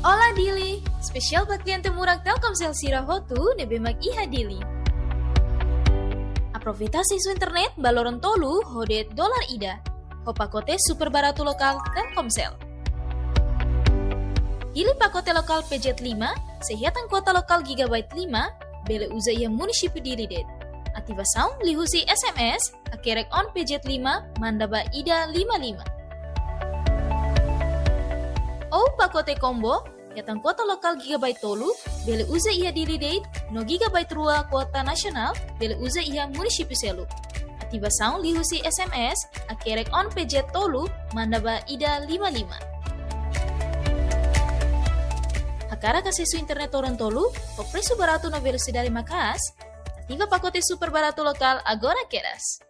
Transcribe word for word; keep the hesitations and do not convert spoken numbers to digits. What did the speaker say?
Olá Dili, spesial buat klien temurang Telkomsel Sirahotu nebemak iha Dili. Aproveitasi su internet baloron tolu hodet dolar ida. Ho pakote super baratu lokal Telkomsel. Dili pakote lokal P J lima, sehatan kuota lokal gigabyte lima, bele uza iha munisipi Dili det. Ativa sound lihusi S M S, akerek on P J lima, mandaba ida lima lima. Oh pakote combo, yatan kuota lokal gigabyte tolu, bele uza iha Dili date, no gigabyte rua kuota nasional, bele uza iha munisipi selu. Ativa sound lihusi S M S, akerek on P J tolu, mandaba ida lima lima. Akara kasesu internet orang tolu, o presu baratu no velocidade makas, ativa pakote super baratu lokal agora queras.